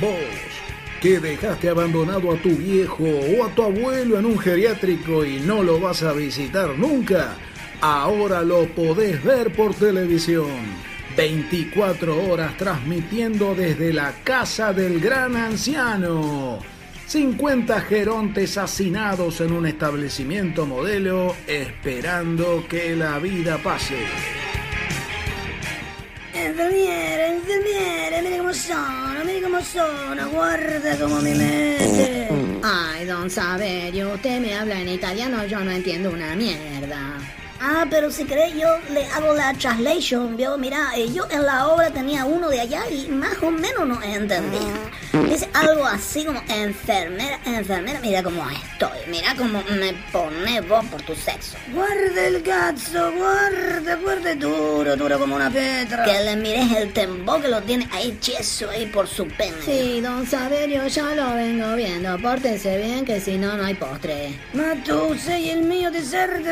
Vos, que dejaste abandonado a tu viejo o a tu abuelo en un geriátrico y no lo vas a visitar nunca, ahora lo podés ver por televisión. 24 horas transmitiendo desde la casa del gran anciano. 50 gerontes hacinados en un establecimiento modelo esperando que la vida pase. Enfermiera, mire cómo son, guarda cómo me mete. Ay, don Saverio, usted me habla en italiano, yo no entiendo una mierda. Ah, pero si querés yo le hago la translation, ¿vio? Mira, yo en la obra tenía uno de allá y más o menos no entendía. Dice algo así como enfermera, mira cómo estoy, mira cómo me pone vos por tu sexo. Guarda el cazzo, guarda duro como una petra. Que le mires el tembo que lo tiene ahí cheso ahí por su pene. Sí, don Saverio, ya lo vengo viendo, pórtense bien que si no, no hay postre. Matuse y el mío de ser